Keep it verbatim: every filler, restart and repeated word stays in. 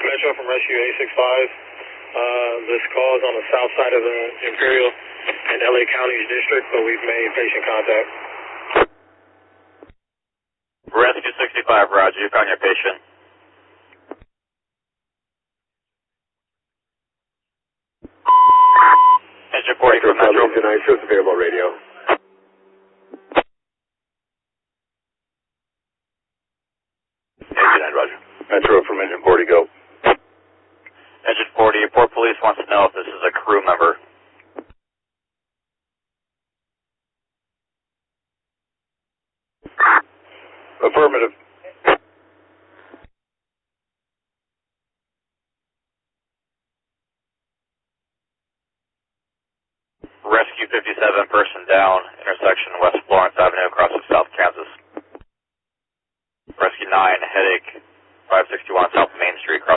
Metro from Rescue eight six five. Uh, this call is on the south side of the Imperial and L A County's district, but we've made patient contact. Rescue sixty-five, Roger. You found your patient. Engine forty from Metro. Engine nine, shows available radio. Engine nine, Roger. Metro from Engine forty, go. Engine forty, Port Police wants to know if this is a crew member. Affirmative. Rescue fifty-seven, person down, intersection West Florence Avenue across from South Kansas. Rescue nine, headache, five sixty-one South Main Street, across